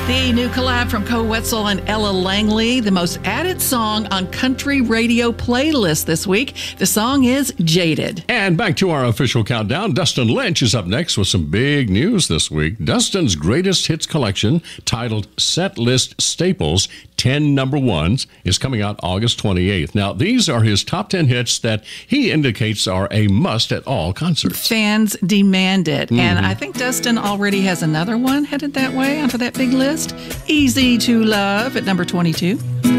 The new collab from Koe Wetzel and Ella Langley, the most added song on country radio playlist this week. The song is Jaded. And back to our official countdown, Dustin Lynch is up next with some big news this week. Dustin's greatest hits collection, titled Set List Staples, 10 Number Ones, is coming out August 28th. Now, these are his top 10 hits that he indicates are a must at all concerts. Fans demand it. And I think Dustin already has another one headed that way onto that big list. Easy to Love at number 22.